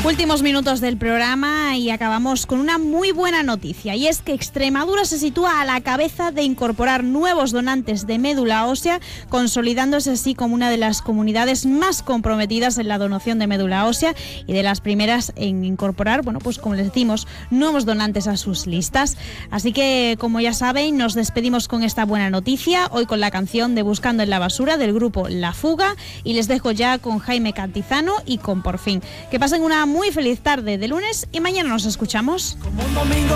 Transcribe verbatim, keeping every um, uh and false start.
Últimos minutos del programa y acabamos con una muy buena noticia, y es que Extremadura se sitúa a la cabeza de incorporar nuevos donantes de médula ósea, consolidándose así como una de las comunidades más comprometidas en la donación de médula ósea y de las primeras en incorporar, bueno, pues como les decimos, nuevos donantes a sus listas. Así que, como ya saben, nos despedimos con esta buena noticia, hoy con la canción de Buscando en la basura del grupo La Fuga, y les dejo ya con Jaime Cantizano y con Por fin. Que pasen una muy feliz tarde de lunes y mañana nos escuchamos.